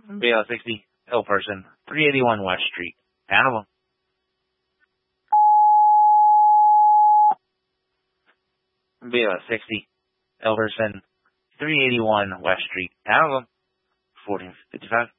Bela 60, ill person, 381 West Street, Hannibal. Bela 60, ill person, 381 West Street, Hannibal. 1455.